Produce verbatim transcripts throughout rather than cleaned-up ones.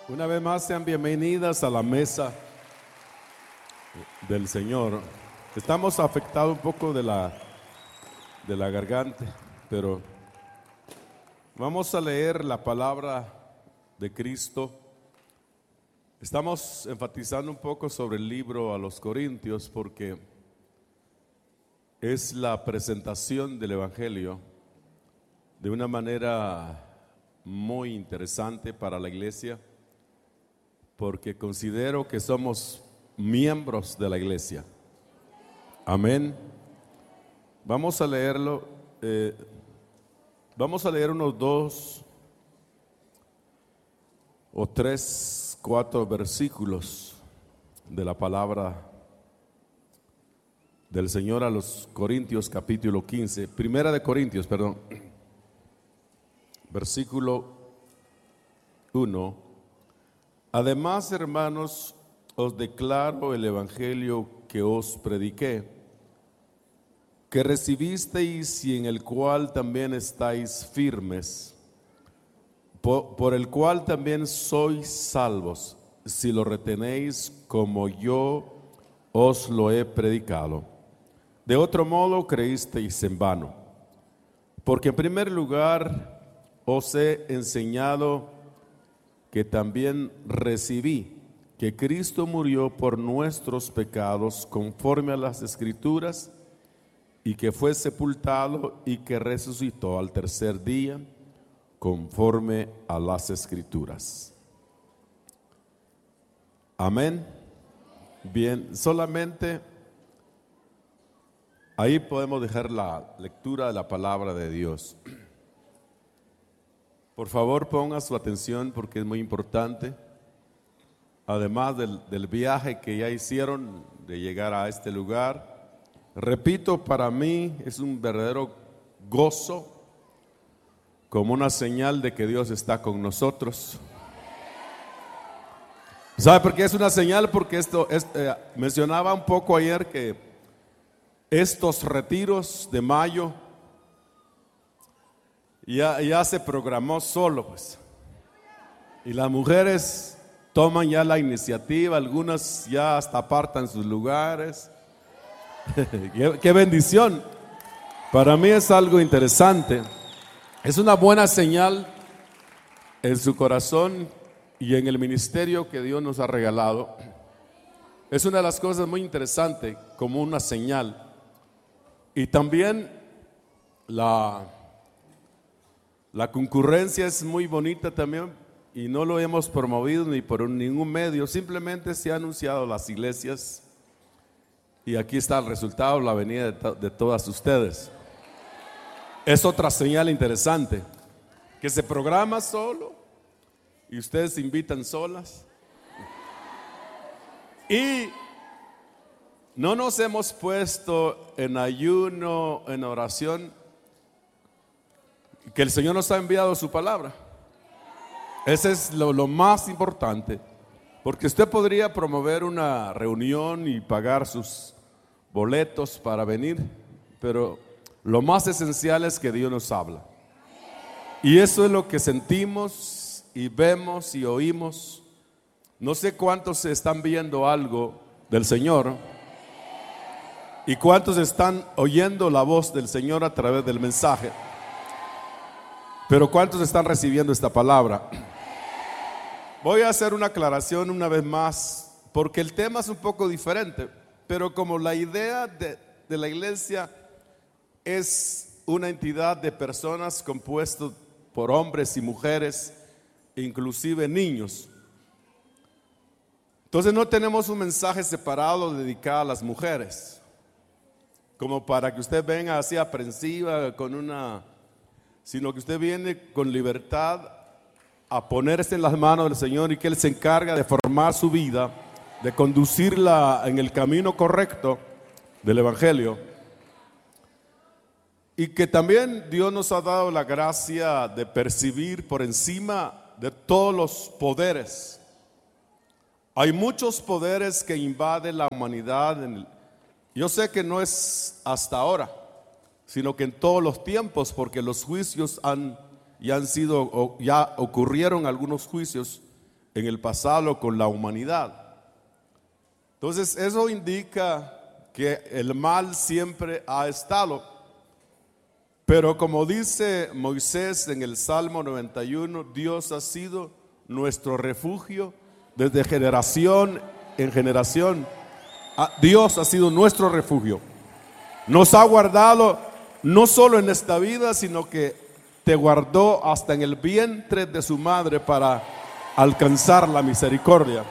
Una vez más sean bienvenidas a la mesa del Señor. Estamos afectados un poco de la, de la garganta, pero vamos a leer la palabra de Cristo. Estamos enfatizando un poco sobre el libro a los Corintios porque es la presentación del Evangelio de una manera muy interesante para la iglesia, porque considero que somos miembros de la iglesia. Amén. Vamos a leerlo. Eh, vamos a leer unos dos o tres, cuatro versículos de la palabra del Señor a los Corintios, capítulo quince. Primera de Corintios, perdón. Versículo uno. Además, hermanos, os declaro el evangelio que os prediqué, que recibisteis y en el cual también estáis firmes, por, por el cual también sois salvos, si lo retenéis como yo os lo he predicado. De otro modo creísteis en vano, porque en primer lugar os he enseñado que también recibí, que Cristo murió por nuestros pecados conforme a las Escrituras, y que fue sepultado y que resucitó al tercer día conforme a las Escrituras. Amén. Bien, solamente ahí podemos dejar la lectura de la palabra de Dios. Por favor, ponga su atención porque es muy importante. Además del, del viaje que ya hicieron de llegar a este lugar, repito, para mí es un verdadero gozo, como una señal de que Dios está con nosotros. ¿Sabe por qué es una señal? Porque esto es, eh, mencionaba un poco ayer que estos retiros de mayo Ya, ya se programó solo, pues. Y las mujeres toman ya la iniciativa, algunas ya hasta apartan sus lugares. qué, qué bendición. Para mí es algo interesante. Es una buena señal en su corazón y en el ministerio que Dios nos ha regalado. Es una de las cosas muy interesantes, como una señal. Y también la... La concurrencia es muy bonita también y no lo hemos promovido ni por ningún medio, simplemente se ha anunciado las iglesias y aquí está el resultado, la venida de, to- de todas ustedes. Es otra señal interesante, que se programa solo y ustedes se invitan solas. Y no nos hemos puesto en ayuno, en oración, que el Señor nos ha enviado su palabra. Ese es lo, lo más importante, porque usted podría promover una reunión y pagar sus boletos para venir, pero lo más esencial es que Dios nos habla. Y eso es lo que sentimos y vemos y oímos. No sé cuántos están viendo algo del Señor y cuántos están oyendo la voz del Señor a través del mensaje. Pero ¿cuántos están recibiendo esta palabra? Voy a hacer una aclaración una vez más, porque el tema es un poco diferente, pero como la idea de, de la iglesia es una entidad de personas compuestas por hombres y mujeres, inclusive niños. Entonces no tenemos un mensaje separado dedicado a las mujeres, como para que usted venga así aprensiva con una... sino que usted viene con libertad a ponerse en las manos del Señor y que Él se encarga de formar su vida, de conducirla en el camino correcto del Evangelio. Y que también Dios nos ha dado la gracia de percibir por encima de todos los poderes. Hay muchos poderes que invaden la humanidad. Yo sé que no es hasta ahora, sino que en todos los tiempos, porque los juicios han, ya han sido, o ya ocurrieron algunos juicios en el pasado con la humanidad. Entonces eso indica que el mal siempre ha estado. Pero como dice Moisés en el Salmo noventa y uno, Dios ha sido nuestro refugio desde generación en generación. Dios ha sido nuestro refugio. Nos ha guardado no solo en esta vida, sino que te guardó hasta en el vientre de su madre para alcanzar la misericordia.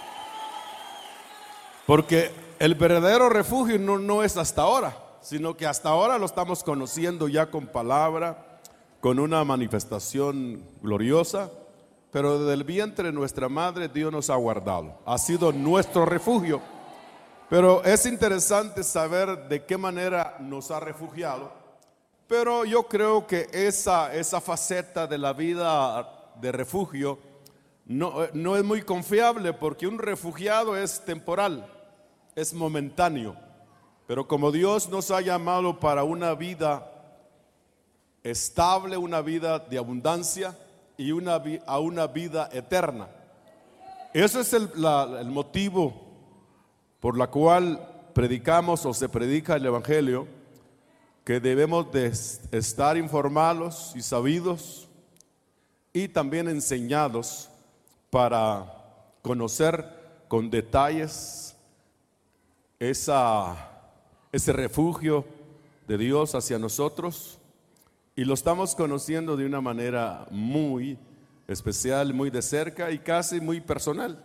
Porque el verdadero refugio no, no es hasta ahora, sino que hasta ahora lo estamos conociendo ya con palabra, con una manifestación gloriosa, pero desde el vientre de nuestra madre Dios nos ha guardado, ha sido nuestro refugio. Pero es interesante saber de qué manera nos ha refugiado, pero yo creo que esa, esa faceta de la vida de refugio no, no es muy confiable, porque un refugiado es temporal, es momentáneo. Pero como Dios nos ha llamado para una vida estable, una vida de abundancia y una, a una vida eterna. Ese es el, la, el motivo por la cual predicamos o se predica el Evangelio, que debemos de estar informados y sabidos y también enseñados para conocer con detalles esa, ese refugio de Dios hacia nosotros, y lo estamos conociendo de una manera muy especial, muy de cerca y casi muy personal.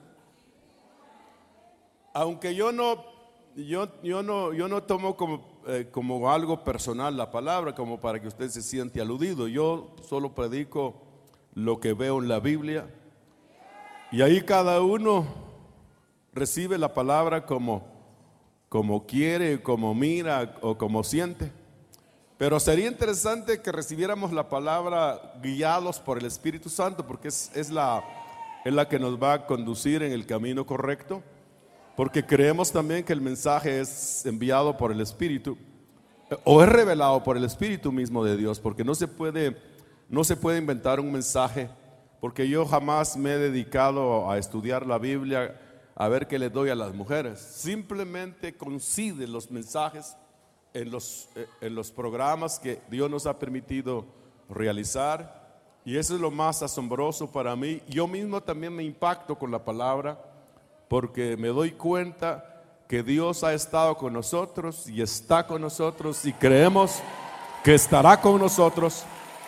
Aunque yo no, yo, yo no, yo no tomo como, eh, como algo personal la palabra, como para que usted se siente aludido. Yo solo predico lo que veo en la Biblia, y ahí cada uno recibe la palabra como, como quiere, como mira o como siente. Pero sería interesante que recibiéramos la palabra guiados por el Espíritu Santo, porque es, es, la, es la que nos va a conducir en el camino correcto. Porque creemos también que el mensaje es enviado por el Espíritu, o es revelado por el Espíritu mismo de Dios, porque no se puede, no se puede inventar un mensaje. Porque yo jamás me he dedicado a estudiar la Biblia, a ver qué le doy a las mujeres. Simplemente coinciden los mensajes en los, en los programas que Dios nos ha permitido realizar, y eso es lo más asombroso para mí. Yo mismo también me impacto con la palabra, porque me doy cuenta que Dios ha estado con nosotros y está con nosotros, y creemos que estará con nosotros,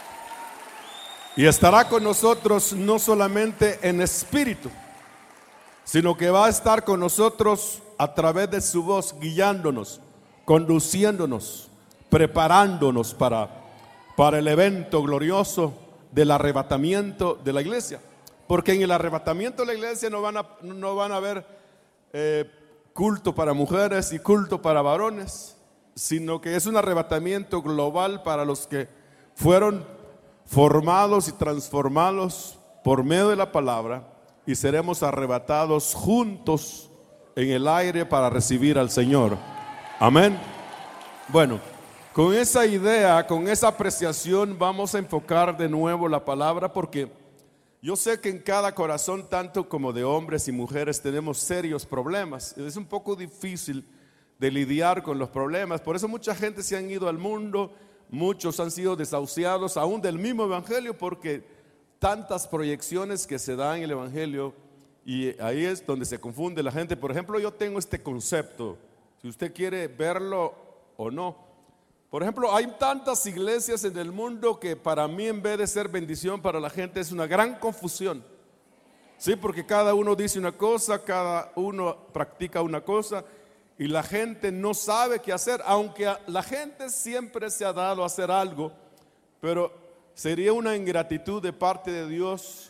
y estará con nosotros no solamente en espíritu, sino que va a estar con nosotros a través de su voz, guiándonos, conduciéndonos, preparándonos para, para el evento glorioso del arrebatamiento de la iglesia. Porque en el arrebatamiento de la iglesia no van a, no van a haber eh, culto para mujeres y culto para varones, sino que es un arrebatamiento global para los que fueron formados y transformados por medio de la palabra, y seremos arrebatados juntos en el aire para recibir al Señor. Amén. Bueno, con esa idea, con esa apreciación, vamos a enfocar de nuevo la palabra, porque yo sé que en cada corazón, tanto como de hombres y mujeres, tenemos serios problemas. Es un poco difícil de lidiar con los problemas. Por eso mucha gente se han ido al mundo, muchos han sido desahuciados aún del mismo evangelio, porque tantas proyecciones que se dan en el evangelio, y ahí es donde se confunde la gente. Por ejemplo, yo tengo este concepto, si usted quiere verlo o no. Por ejemplo, hay tantas iglesias en el mundo que para mí, en vez de ser bendición para la gente, es una gran confusión. Sí, porque cada uno dice una cosa, cada uno practica una cosa, y la gente no sabe qué hacer, aunque la gente siempre se ha dado a hacer algo. Pero sería una ingratitud de parte de Dios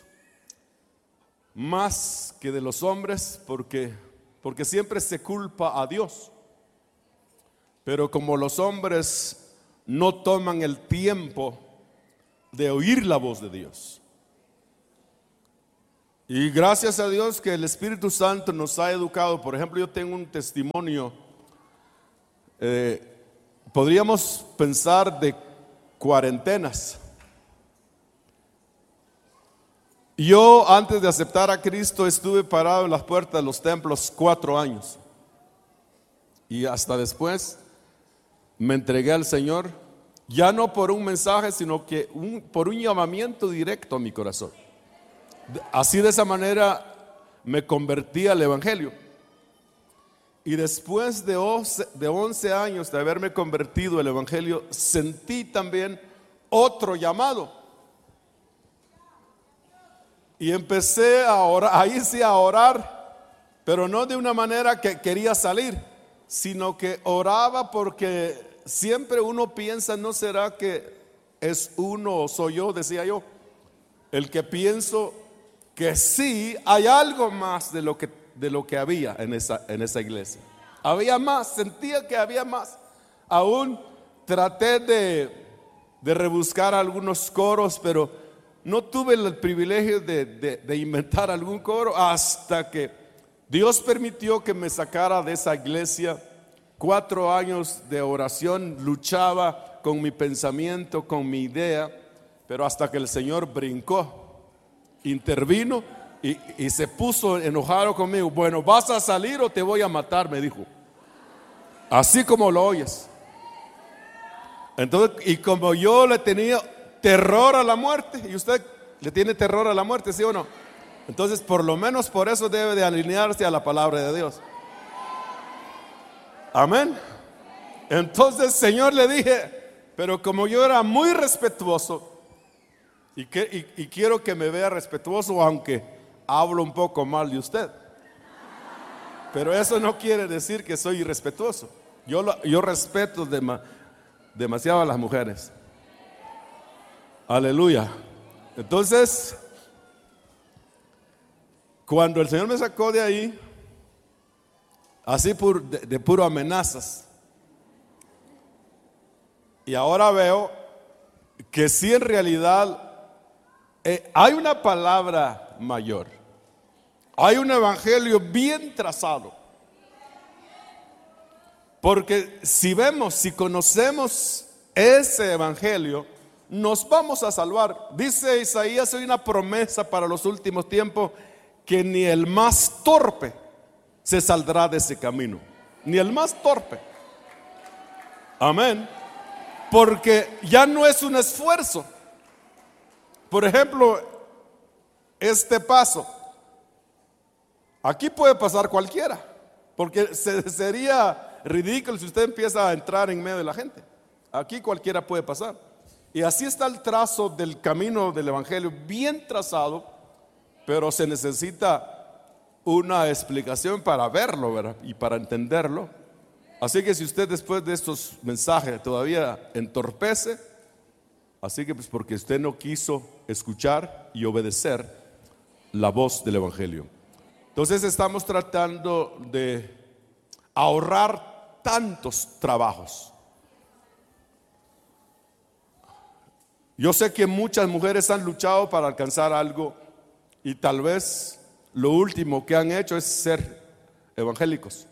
más que de los hombres, porque, porque siempre se culpa a Dios. Pero como los hombres no toman el tiempo de oír la voz de Dios, y gracias a Dios que el Espíritu Santo nos ha educado. Por ejemplo, yo tengo un testimonio, eh, podríamos pensar de cuarentenas. Yo antes de aceptar a Cristo estuve parado en las puertas de los templos cuatro años. Y hasta después me entregué al Señor, ya no por un mensaje, sino que un, por un llamamiento directo a mi corazón. Así de esa manera me convertí al Evangelio. Y después de once, de once años de haberme convertido al Evangelio, sentí también otro llamado. Y empecé a orar, ahí sí a orar, pero no de una manera que quería salir, sino que oraba porque siempre uno piensa, ¿no será que es uno o soy yo? Decía yo, el que pienso que sí hay algo más de lo que, de lo que había en esa, en esa iglesia. Había más, sentía que había más. Aún traté de, de rebuscar algunos coros, pero no tuve el privilegio de, de, de inventar algún coro hasta que Dios permitió que me sacara de esa iglesia. Cuatro años de oración, luchaba con mi pensamiento, con mi idea, pero hasta que el Señor brincó, intervino y, y se puso enojado conmigo. Bueno, ¿vas a salir o te voy a matar?, me dijo. Así como lo oyes. Entonces, y como yo le tenía terror a la muerte, y usted le tiene terror a la muerte, ¿sí o no? Entonces, por lo menos por eso debe de alinearse a la palabra de Dios. Amén. Entonces, Señor, le dije, pero como yo era muy respetuoso, y, que, y, y quiero que me vea respetuoso, aunque hablo un poco mal de usted, pero eso no quiere decir que soy irrespetuoso. Yo, lo, yo respeto dema, demasiado a las mujeres. Aleluya. Entonces, cuando el Señor me sacó de ahí, así por, de, de puro amenazas, y ahora veo que sí, en realidad eh, hay una palabra mayor, hay un evangelio bien trazado. Porque si vemos, si conocemos ese evangelio, nos vamos a salvar. Dice Isaías, hay una promesa para los últimos tiempos, que ni el más torpe se saldrá de ese camino, ni el más torpe. Amén. Porque ya no es un esfuerzo. Por ejemplo, este paso, aquí puede pasar cualquiera, porque se, sería ridículo si usted empieza a entrar en medio de la gente. Aquí cualquiera puede pasar. Y así está el trazo del camino del evangelio, bien trazado, pero se necesita una explicación para verlo, ¿verdad? Y para entenderlo. Así que si usted después de estos mensajes todavía entorpece, así que pues porque usted no quiso escuchar y obedecer la voz del evangelio. Entonces estamos tratando de ahorrar tantos trabajos. Yo sé que muchas mujeres han luchado para alcanzar algo y tal vez lo último que han hecho es ser evangélicos.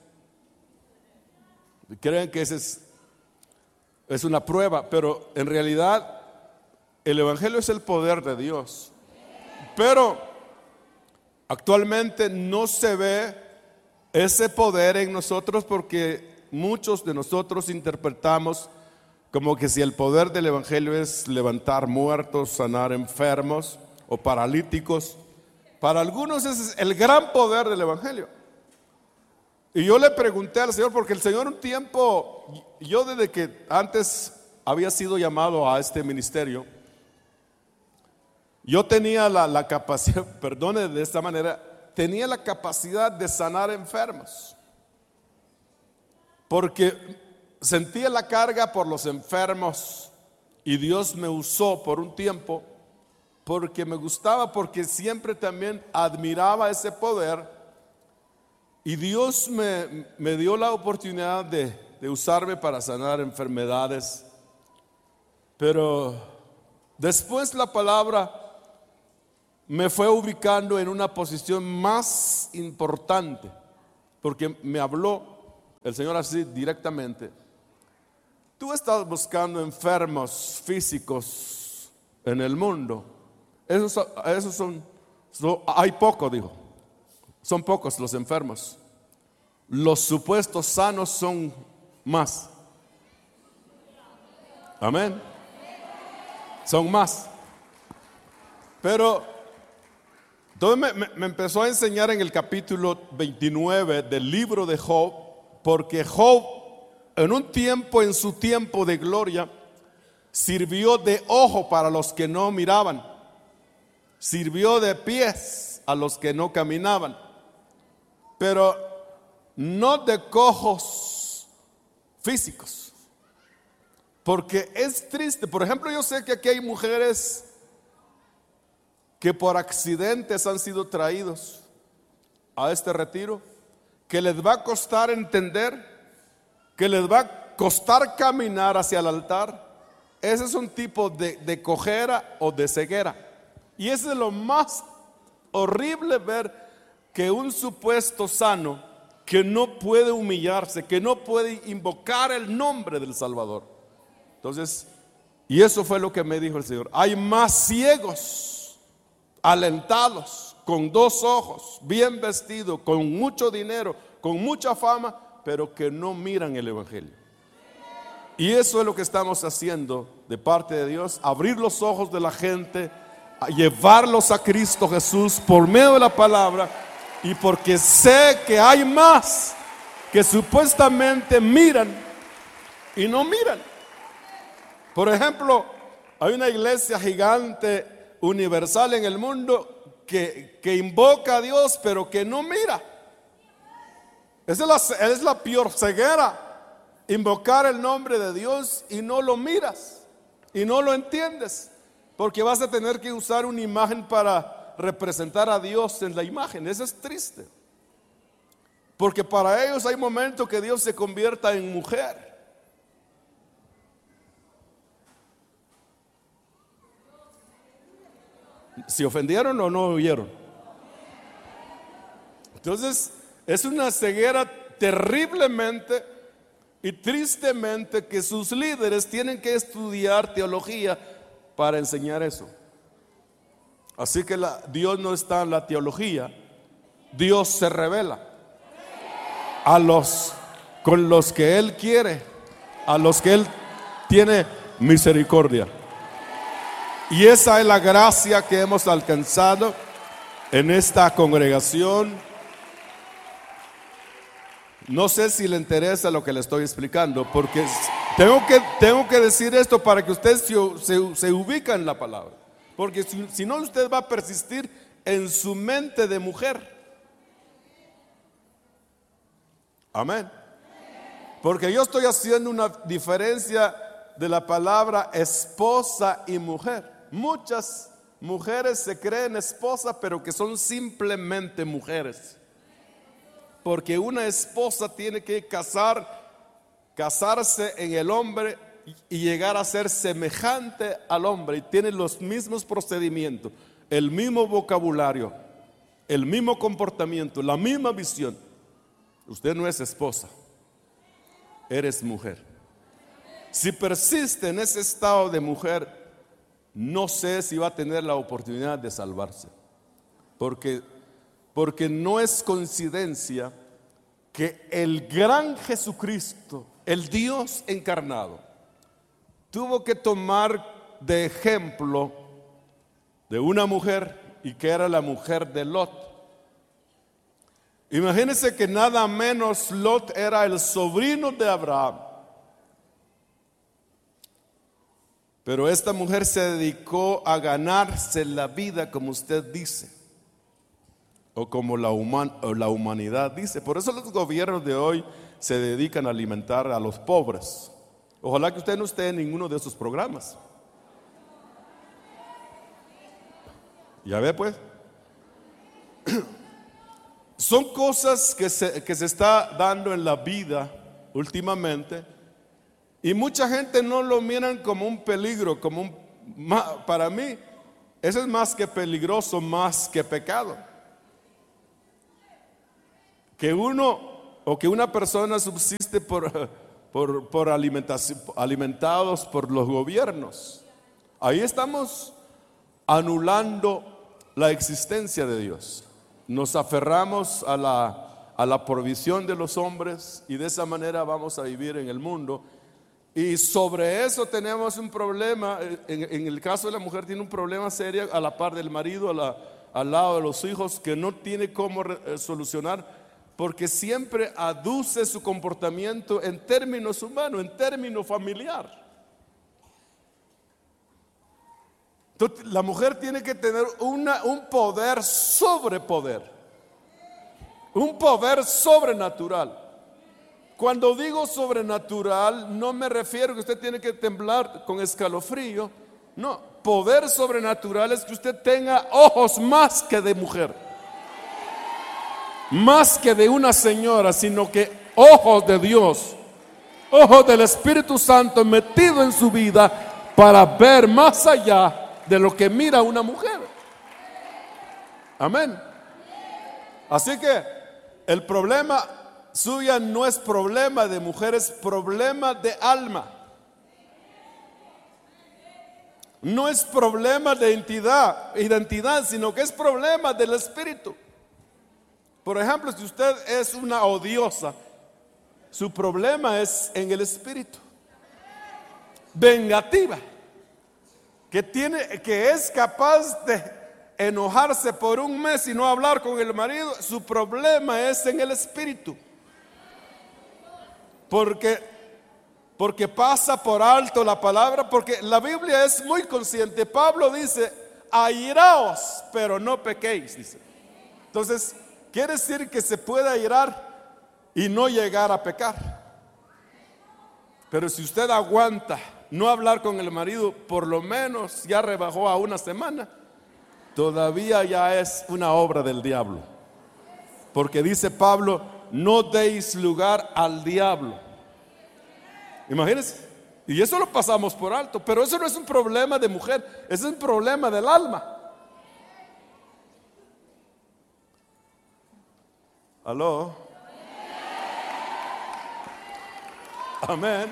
Creen que esa es, es una prueba, pero en realidad el evangelio es el poder de Dios. Pero actualmente no se ve ese poder en nosotros porque muchos de nosotros interpretamos como que si el poder del evangelio es levantar muertos, sanar enfermos o paralíticos. Para algunos ese es el gran poder del evangelio. Y yo le pregunté al Señor, porque el Señor un tiempo, yo desde que antes había sido llamado a este ministerio, yo tenía la, la capacidad, perdone de esta manera, tenía la capacidad de sanar enfermos, porque sentía la carga por los enfermos y Dios me usó por un tiempo porque me gustaba, porque siempre también admiraba ese poder y Dios me, me dio la oportunidad de, de usarme para sanar enfermedades. Pero después la palabra me fue ubicando en una posición más importante, porque me habló el Señor así directamente: tú estás buscando enfermos físicos en el mundo, esos, esos son So, hay poco, dijo. Son pocos los enfermos. Los supuestos sanos son más. Amén. Son más. Pero entonces me, me, me empezó a enseñar en el capítulo veintinueve del libro de Job, porque Job en un tiempo, en su tiempo de gloria, sirvió de ojo para los que no miraban, sirvió de pies a los que no caminaban, pero no de cojos físicos. Porque es triste. Por ejemplo, yo sé que aquí hay mujeres que por accidentes han sido traídos a este retiro, que les va a costar entender, que les va a costar caminar hacia el altar. Ese es un tipo de, de cojera o de ceguera. Y ese es lo más horrible, ver que un supuesto sano que no puede humillarse, que no puede invocar el nombre del Salvador. Entonces, y eso fue lo que me dijo el Señor. Hay más ciegos, alentados, con dos ojos, bien vestidos, con mucho dinero, con mucha fama, pero que no miran el Evangelio. Y eso es lo que estamos haciendo de parte de Dios, abrir los ojos de la gente, a llevarlos a Cristo Jesús por medio de la palabra, y porque sé que hay más que supuestamente miran y no miran. Por ejemplo, hay una iglesia gigante universal en el mundo que, que invoca a Dios, pero que no mira. Esa es la, es la peor ceguera. Invocar el nombre de Dios y no lo miras y no lo entiendes, porque vas a tener que usar una imagen para representar a Dios en la imagen. Eso es triste, porque para ellos hay momentos que Dios se convierta en mujer. ¿Se ofendieron o no oyeron? Entonces es una ceguera terriblemente y tristemente, que sus líderes tienen que estudiar teología para enseñar eso. Así que la, Dios no está en la teología. Dios se revela a los con los que Él quiere, a los que Él tiene misericordia. Y esa es la gracia que hemos alcanzado en esta congregación. No sé si le interesa lo que le estoy explicando, porque tengo que, tengo que decir esto para que usted se, se, se ubique en la palabra. Porque si, si no, usted va a persistir en su mente de mujer. Amén. Porque yo estoy haciendo una diferencia de la palabra esposa y mujer. Muchas mujeres se creen esposas, pero que son simplemente mujeres. Porque una esposa tiene que casar, casarse en el hombre y llegar a ser semejante al hombre, y tiene los mismos procedimientos, el mismo vocabulario, el mismo comportamiento, la misma visión. Usted no es esposa, eres mujer. Si persiste en ese estado de mujer, no sé si va a tener la oportunidad de salvarse, porque Porque no es coincidencia que el gran Jesucristo, el Dios encarnado, tuvo que tomar de ejemplo de una mujer, y que era la mujer de Lot. Imagínense que nada menos Lot era el sobrino de Abraham. Pero esta mujer se dedicó a ganarse la vida, como usted dice, o como la, human, o la humanidad dice. Por eso los gobiernos de hoy se dedican a alimentar a los pobres. Ojalá que usted no esté en ninguno de esos programas. Ya ve pues. Son cosas que se, que se está dando en la vida últimamente, y mucha gente no lo miran como un peligro, como un, para mí eso es más que peligroso, más que pecado. Que uno o que una persona subsiste por, por, por alimentación, alimentados por los gobiernos. Ahí estamos anulando la existencia de Dios. Nos aferramos a la, a la provisión de los hombres y de esa manera vamos a vivir en el mundo. Y sobre eso tenemos un problema. En, en el caso de la mujer tiene un problema serio a la par del marido, a la, al lado de los hijos, que no tiene cómo re, solucionar, porque siempre aduce su comportamiento en términos humanos, en términos familiar. Entonces, la mujer tiene que tener una, un poder sobre poder, un poder sobrenatural. Cuando digo sobrenatural, no me refiero que usted tiene que temblar con escalofrío. No, poder sobrenatural es que usted tenga ojos más que de mujer, más que de una señora, sino que ojos de Dios, ojos del Espíritu Santo metido en su vida para ver más allá de lo que mira una mujer. Amén. Así que el problema suya no es problema de mujer, es problema de alma. No es problema de identidad, identidad, sino que es problema del espíritu. Por ejemplo, si usted es una odiosa, su problema es en el espíritu. Vengativa, que tiene, que es capaz de enojarse por un mes y no hablar con el marido, su problema es en el espíritu. Porque, porque pasa por alto la palabra, porque la Biblia es muy consciente. Pablo dice, airaos, pero no pequéis, dice. Entonces, quiere decir que se puede airar y no llegar a pecar. Pero si usted aguanta no hablar con el marido, por lo menos ya rebajó a una semana, todavía ya es una obra del diablo. Porque dice Pablo, no deis lugar al diablo. Imagínense. Y eso lo pasamos por alto. Pero eso no es un problema de mujer, es un problema del alma. ¿Aló? Amén.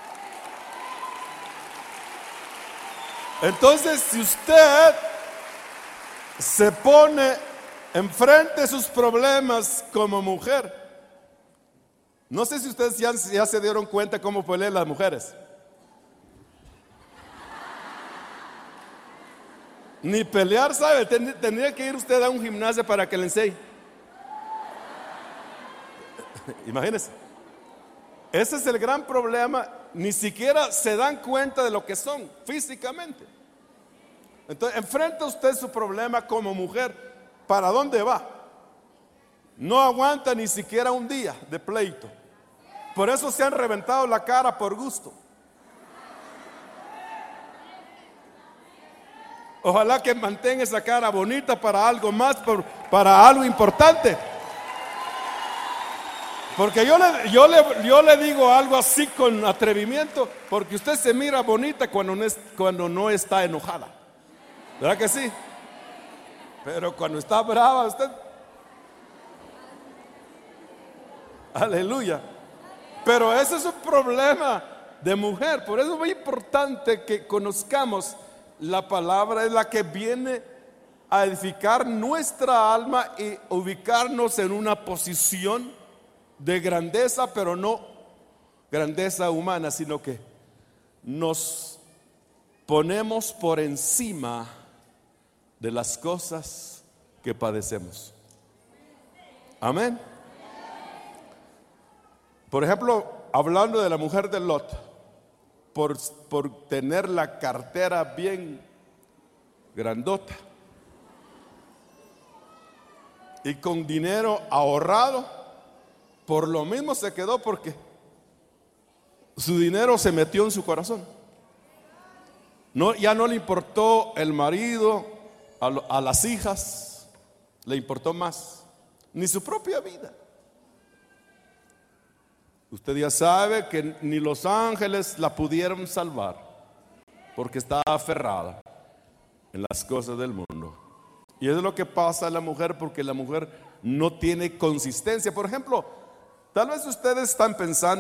Entonces, si usted se pone enfrente de sus problemas como mujer, no sé si ustedes ya, ya se dieron cuenta cómo pelean las mujeres. Ni pelear, ¿sabe? Ten, tendría que ir usted a un gimnasio para que le enseñe. Imagínense. Ese es el gran problema. Ni siquiera se dan cuenta de lo que son físicamente. Entonces, enfrenta usted su problema como mujer. ¿Para dónde va? No aguanta ni siquiera un día de pleito. Por eso se han reventado la cara por gusto. Ojalá que mantenga esa cara bonita para algo más, por, para algo importante. Porque yo le, yo, le, yo le digo algo así con atrevimiento, porque usted se mira bonita cuando no, es, cuando no está enojada. ¿Verdad que sí? Pero cuando está brava usted, aleluya. Pero ese es un problema de mujer. Por eso es muy importante que conozcamos la palabra, es la que viene a edificar nuestra alma y ubicarnos en una posición de grandeza, pero no grandeza humana, sino que nos ponemos por encima de las cosas que padecemos. Amén. Por ejemplo, hablando de la mujer de Lot, por, por tener la cartera bien grandota y con dinero ahorrado, por lo mismo se quedó, porque su dinero se metió en su corazón. No, ya no le importó el marido, a, lo, a las hijas, le importó más, ni su propia vida. Usted ya sabe que ni los ángeles la pudieron salvar, porque estaba aferrada en las cosas del mundo. Y eso es lo que pasa a la mujer, porque la mujer no tiene consistencia. Por ejemplo, tal vez ustedes están pensando